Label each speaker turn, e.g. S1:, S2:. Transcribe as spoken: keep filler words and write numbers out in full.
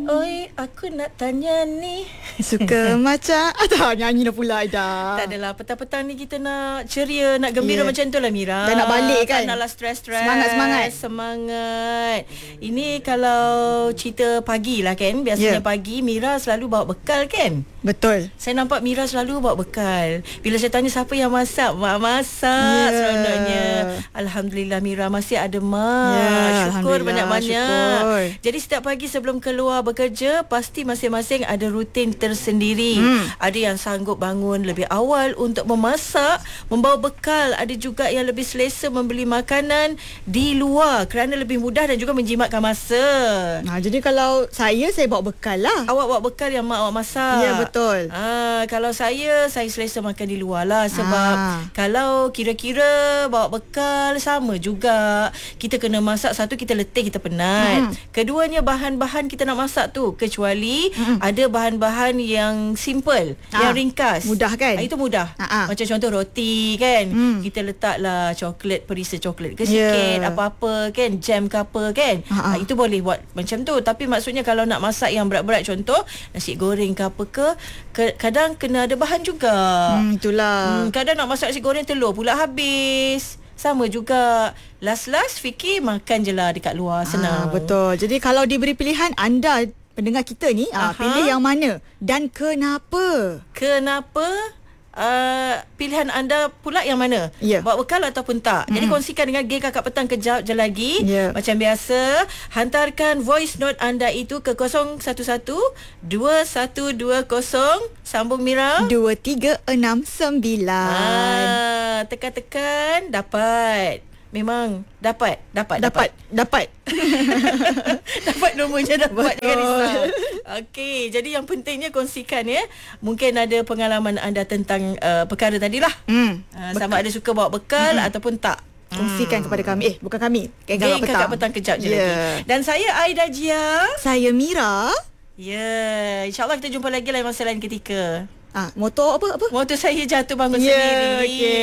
S1: Oi, aku nak tanya ni.
S2: Suka macam atau nyanyi dah pula Aida.
S1: Tak adalah, petang-petang ni kita nak ceria, nak gembira, yeah, macam tu lah Mira.
S2: Dan nak balik kan.
S1: Tak naklah stres-stres.
S2: Semangat-semangat.
S1: Semangat. Ini kalau cerita pagi lah kan. Biasanya, yeah, pagi Mira selalu bawa bekal kan.
S2: Betul.
S1: Saya nampak Mira selalu bawa bekal. Bila saya tanya siapa yang masak, mak masak, yeah, seronoknya. Alhamdulillah Mira masih ada mak, yeah, syukur banyak-banyak. Jadi setiap pagi sebelum keluar bekerja, pasti masing-masing ada rutin tersendiri. hmm. Ada yang sanggup bangun lebih awal untuk memasak, membawa bekal. Ada juga yang lebih selesa membeli makanan di luar kerana lebih mudah dan juga menjimatkan masa.
S2: Ha, jadi kalau saya, saya bawa bekal lah.
S1: Awak bawa bekal yang mak awak masak.
S2: Ya, betul.
S1: Ah, kalau saya, saya selesa makan di luar lah. Sebab ah. kalau kira-kira bawa bekal, sama juga. Kita kena masak, satu kita letih, kita penat. Hmm. Keduanya bahan-bahan kita nak masak tu, kecuali hmm. ada bahan-bahan yang simple, ah. yang ringkas.
S2: Mudah kan?
S1: Ah, itu mudah. Ah. Macam contoh roti kan. Hmm. Kita letaklah coklat, perisa coklat ke sikit, yeah, apa-apa kan, jam ke apa kan. Ah. Ah, itu boleh buat macam tu. Tapi maksudnya kalau nak masak yang berat-berat, contoh nasi goreng ke apa ke, Ke, kadang kena ada bahan juga.
S2: Hmm, itulah.
S1: Hmm, kadang nak masak nasi goreng, telur pula habis. Sama juga. Last-last fikir makan je lah dekat luar, senang.
S2: Ah, betul. Jadi kalau diberi pilihan, anda pendengar kita ni, ah, pilih yang mana dan kenapa?
S1: Kenapa? Uh, pilihan anda pula yang mana? Yeah. Bawa bekal ataupun tak? Mm. Jadi kongsikan dengan geng Kakak Petang kejap je lagi. Yeah. Macam biasa, hantarkan voice note anda itu ke kosong satu satu dua satu dua kosong. Sambung Mira.
S2: dua tiga enam sembilan.
S1: Ah, tekan-tekan dapat. Memang dapat, dapat,
S2: dapat, dapat.
S1: Dapat nombornya, dapat. Jangan risau. Okey, jadi yang pentingnya kongsikan ya. Mungkin ada pengalaman anda tentang uh, perkara tadilah. Hmm. Uh, sama ada suka bawa bekal hmm. ataupun tak.
S2: Kongsikan hmm. kepada kami. Eh, bukan kami.
S1: Geng Kakak Petang kejap je yeah. lagi. Dan saya Aida Jia.
S2: Saya Mira.
S1: Ya, yeah. InsyaAllah kita jumpa lagi lain masa lain ketika.
S2: Ah, motor apa apa?
S1: Motor saya jatuh bangun
S2: yeah,
S1: sendiri.
S2: Okay.